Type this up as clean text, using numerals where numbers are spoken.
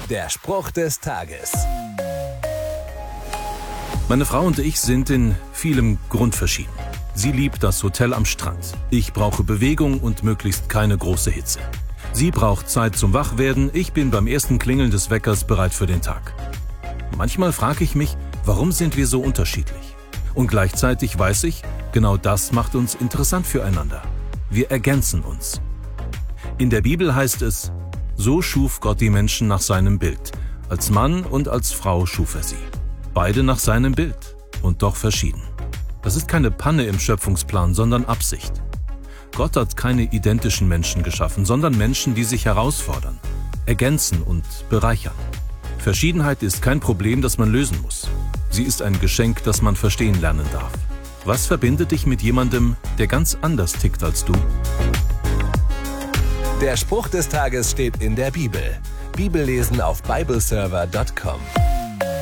Der Spruch des Tages. Meine Frau und ich sind in vielem grundverschieden. Sie liebt das Hotel am Strand. Ich brauche Bewegung und möglichst keine große Hitze. Sie braucht Zeit zum Wachwerden. Ich bin beim ersten Klingeln des Weckers bereit für den Tag. Manchmal frage ich mich, warum sind wir so unterschiedlich? Und gleichzeitig weiß ich, genau das macht uns interessant füreinander. Wir ergänzen uns. In der Bibel heißt es: So schuf Gott die Menschen nach seinem Bild. Als Mann und als Frau schuf er sie. Beide nach seinem Bild und doch verschieden. Das ist keine Panne im Schöpfungsplan, sondern Absicht. Gott hat keine identischen Menschen geschaffen, sondern Menschen, die sich herausfordern, ergänzen und bereichern. Verschiedenheit ist kein Problem, das man lösen muss. Sie ist ein Geschenk, das man verstehen lernen darf. Was verbindet dich mit jemandem, der ganz anders tickt als du? Der Spruch des Tages steht in der Bibel. Bibellesen auf bibleserver.com.